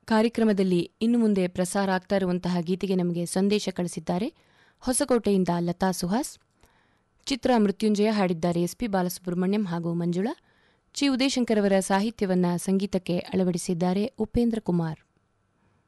ಕಾರ್ಯಕ್ರಮದಲ್ಲಿ ಇನ್ನು ಮುಂದೆ ಪ್ರಸಾರ ಆಗ್ತಾ ಇರುವಂತಹ ಗೀತೆಗೆ ನಮಗೆ ಸಂದೇಶ ಕಳಿಸಿದ್ದಾರೆ ಹೊಸಕೋಟೆಯಿಂದ ಲತಾ ಸುಹಾಸ್. ಚಿತ್ರ ಮೃತ್ಯುಂಜಯ ಹಾಡಿದ್ದಾರೆ ಎಸ್ಪಿ ಬಾಲಸುಬ್ರಹ್ಮಣ್ಯಂ ಹಾಗೂ ಮಂಜುಳಾ. ಚಿ ಉದಯಶಂಕರ್ ಅವರ ಸಾಹಿತ್ಯವನ್ನ ಸಂಗೀತಕ್ಕೆ ಅಳವಡಿಸಿದ್ದಾರೆ ಉಪೇಂದ್ರ ಕುಮಾರ್.